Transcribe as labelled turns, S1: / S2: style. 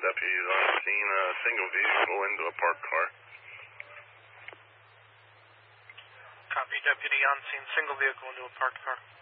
S1: deputies on scene, a single vehicle into a parked car.
S2: Copy, deputy on scene, single vehicle into a parked car.